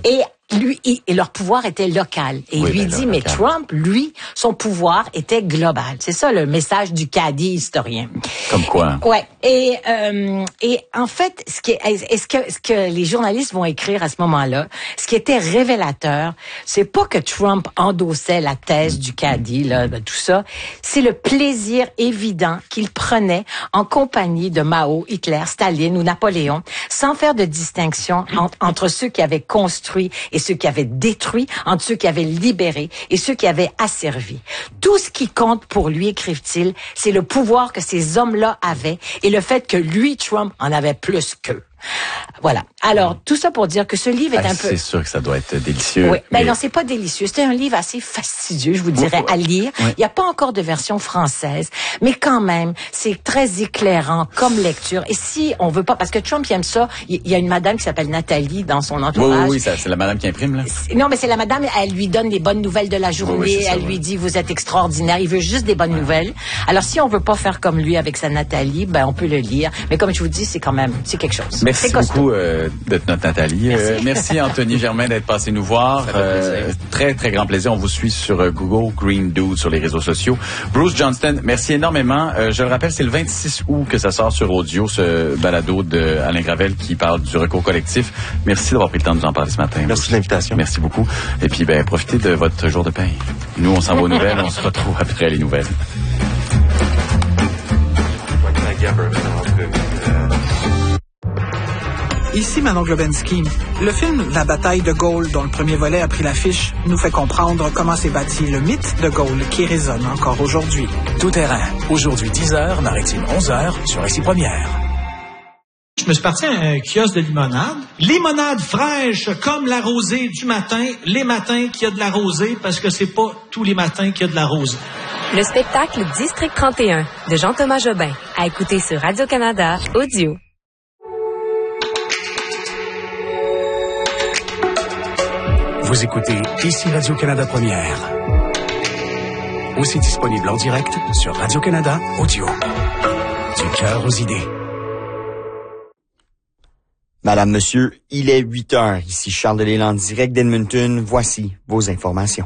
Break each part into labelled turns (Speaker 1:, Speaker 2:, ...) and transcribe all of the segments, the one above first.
Speaker 1: Et lui, et leur pouvoir était local. Et il lui dit, mais Trump, lui, son pouvoir était global. C'est ça le message du caddie historien.
Speaker 2: Comme quoi?
Speaker 1: Ouais. Et en fait, ce que les journalistes vont écrire à ce moment-là, ce qui était révélateur, c'est pas que Trump endossait la thèse du caddie, là, de tout ça. C'est le plaisir évident qu'il prenait en compagnie de Mao, Hitler, Staline ou Napoléon, sans faire de distinction entre ceux qui avaient construit et ceux qui avaient détruit, entre ceux qui avaient libéré et ceux qui avaient asservi. Tout ce qui compte pour lui, écrivent-ils, c'est le pouvoir que ces hommes-là avaient et le fait que lui, Trump, en avait plus qu'eux. Voilà. Alors, tout ça pour dire que ce livre est un peu...
Speaker 2: C'est sûr que ça doit être délicieux.
Speaker 1: Oui, mais non, c'est pas délicieux. C'est un livre assez fastidieux, je vous dirais, à lire. Oui. Il n'y a pas encore de version française, mais quand même, c'est très éclairant comme lecture. Et si on veut pas, parce que Trump il aime ça, il y a une madame qui s'appelle Nathalie dans son entourage.
Speaker 2: Oui, c'est la madame qui imprime, là.
Speaker 1: Non, mais c'est la madame, elle lui donne les bonnes nouvelles de la journée, oui, elle lui dit, vous êtes extraordinaire, il veut juste des bonnes nouvelles. Alors, si on veut pas faire comme lui avec sa Nathalie, ben, on peut le lire. Mais comme je vous dis, c'est quand même, c'est quelque chose.
Speaker 2: Merci beaucoup d'être notre Nathalie. Merci Anthony Germain d'être passé nous voir. Très, très grand plaisir. On vous suit sur Google, Green Dude sur les réseaux sociaux. Bruce Johnston, merci énormément. Je le rappelle, c'est le 26 août que ça sort sur audio, ce balado de Alain Gravel qui parle du recours collectif. Merci d'avoir pris le temps de nous en parler ce matin.
Speaker 3: Merci de l'invitation.
Speaker 2: Merci beaucoup. Et puis, profitez de votre jour de paye. Nous, on s'en va aux nouvelles. On se retrouve après les nouvelles.
Speaker 4: Ici Manon Globensky. Le film La bataille de Gaulle, dont le premier volet a pris l'affiche, nous fait comprendre comment s'est bâti le mythe de Gaulle qui résonne encore aujourd'hui.
Speaker 5: Tout terrain. Aujourd'hui 10h, maritime 11h sur Récit Première.
Speaker 6: Je me suis parti à un kiosque de limonade. Limonade fraîche comme la rosée du matin. Les matins qu'il y a de la rosée parce que c'est pas tous les matins qu'il y a de la rosée.
Speaker 7: Le spectacle District 31 de Jean-Thomas Jobin à écouter sur Radio-Canada Audio.
Speaker 5: Vous écoutez ici Radio-Canada Première. Aussi disponible en direct sur Radio-Canada Audio. Du cœur aux idées.
Speaker 8: Madame, monsieur, il est 8 heures. Ici Charles Delisle en direct d'Edmonton. Voici vos informations.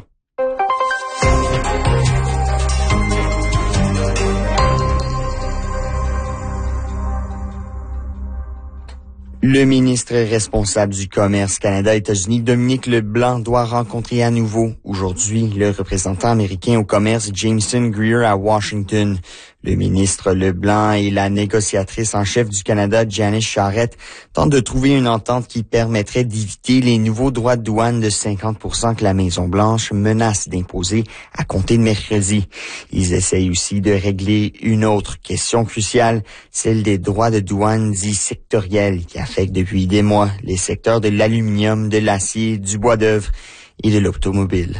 Speaker 8: Le ministre responsable du commerce Canada-États-Unis, Dominique LeBlanc, doit rencontrer à nouveau aujourd'hui le représentant américain au commerce Jameson Greer à Washington. Le ministre LeBlanc et la négociatrice en chef du Canada, Janice Charette, tentent de trouver une entente qui permettrait d'éviter les nouveaux droits de douane de 50% que la Maison-Blanche menace d'imposer à compter de mercredi. Ils essayent aussi de régler une autre question cruciale, celle des droits de douane dits sectoriels qui affectent depuis des mois les secteurs de l'aluminium, de l'acier, du bois d'œuvre et de l'automobile.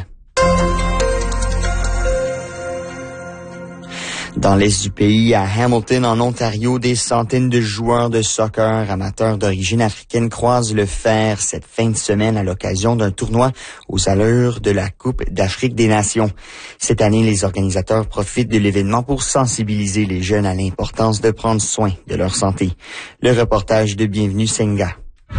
Speaker 8: Dans l'est du pays, à Hamilton, en Ontario, des centaines de joueurs de soccer amateurs d'origine africaine croisent le fer cette fin de semaine à l'occasion d'un tournoi aux allures de la Coupe d'Afrique des Nations. Cette année, les organisateurs profitent de l'événement pour sensibiliser les jeunes à l'importance de prendre soin de leur santé. Le reportage de Bienvenue Senga.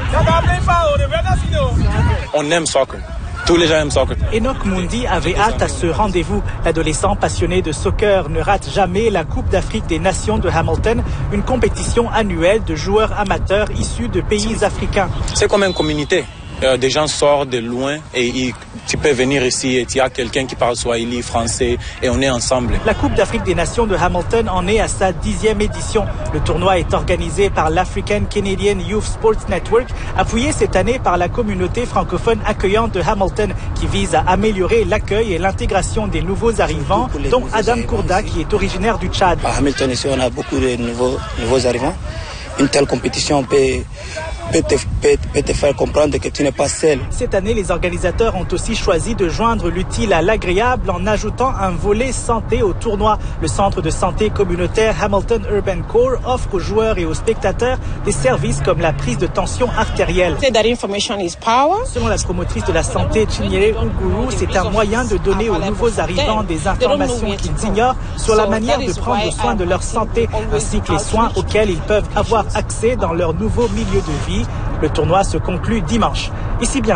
Speaker 9: On aime soccer. Tous les gens aiment soccer.
Speaker 4: Enoch Mundi avait hâte à ce rendez-vous. L'adolescent passionné de soccer ne rate jamais la Coupe d'Afrique des Nations de Hamilton, une compétition annuelle de joueurs amateurs issus de pays africains.
Speaker 9: C'est comme une communauté. Des gens sortent de loin et tu peux venir ici et tu as quelqu'un qui parle swahili, français et on est ensemble.
Speaker 4: La Coupe d'Afrique des Nations de Hamilton en est à sa 10e édition. Le tournoi est organisé par l'African Canadian Youth Sports Network, appuyé cette année par la communauté francophone accueillante de Hamilton qui vise à améliorer l'accueil et l'intégration des nouveaux arrivants, dont Adam Kourda qui est originaire du Tchad.
Speaker 10: À Hamilton ici, on a beaucoup de nouveaux arrivants. Une telle compétition peut te faire comprendre que tu n'es pas seul.
Speaker 4: Cette année, les organisateurs ont aussi choisi de joindre l'utile à l'agréable en ajoutant un volet santé au tournoi. Le centre de santé communautaire Hamilton Urban Core offre aux joueurs et aux spectateurs des services comme la prise de tension artérielle. Selon la promotrice de la santé, Chinyere Uguru, c'est un moyen de donner aux nouveaux arrivants des informations qu'ils ignorent sur la manière de prendre soin de leur santé, ainsi que les soins auxquels ils peuvent avoir accès dans leur nouveau milieu de vie. Le tournoi se conclut dimanche. Ici bien